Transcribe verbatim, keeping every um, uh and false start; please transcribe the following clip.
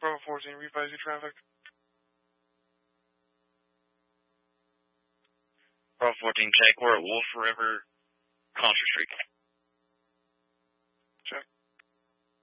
Bravo fourteen, revise your traffic. Bravo fourteen, check. We're at Wolf River, Contra Street.